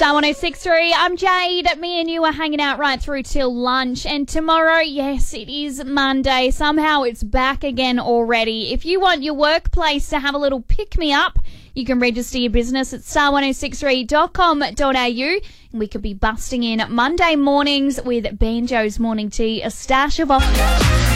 Star 106.3, I'm Jade. Me and you are hanging out right through till lunch. And tomorrow, yes, it is Monday. Somehow it's back again already. If you want your workplace to have a little pick-me-up, you can register your business at star1063.com.au. And we could be busting in Monday mornings with Banjo's Morning Tea, a stash of offers.